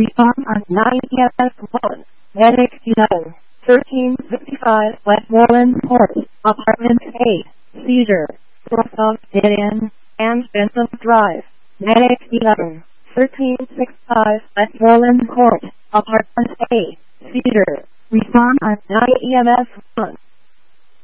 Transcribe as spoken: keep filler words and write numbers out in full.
Respond on nine E M S one. Medic eleven. thirteen fifty-five Westmoreland Court, Apartment A. Seizure. Rostov, Dead End, and Bentham Drive. Medic eleven. thirteen sixty-five Westmoreland Court, Apartment A. Seizure. Respond on nine E M S one.